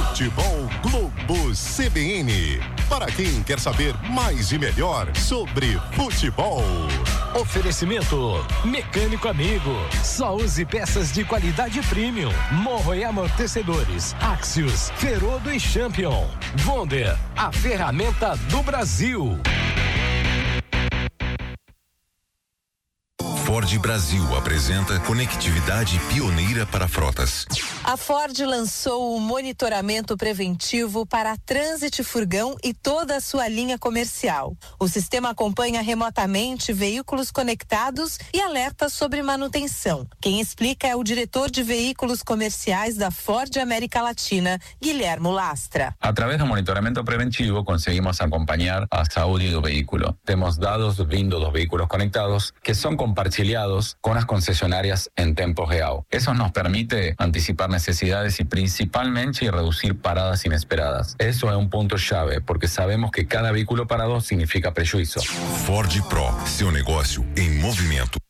Futebol Globo CBN. Para quem quer saber mais e melhor sobre futebol. Oferecimento Mecânico Amigo. Só use peças de qualidade premium. Morro e amortecedores. Axios, Ferodo e Champion. Wonder, a ferramenta do Brasil. Ford Brasil apresenta conectividade pioneira para frotas. A Ford lançou o monitoramento preventivo para a Transit Furgão e toda a sua linha comercial. O sistema acompanha remotamente veículos conectados e alerta sobre manutenção. Quem explica é o diretor de veículos comerciais da Ford América Latina, Guilhermo Lastra. Através do monitoramento preventivo conseguimos acompanhar a saúde do veículo. Temos dados vindo dos veículos conectados que são compartilhados con las concesionarias en tiempo real. Eso nos permite anticipar necesidades y principalmente reducir paradas inesperadas. Eso es un punto chave, porque sabemos que cada vehículo parado significa prejuízo. Ford Pro, seu negócio em movimento.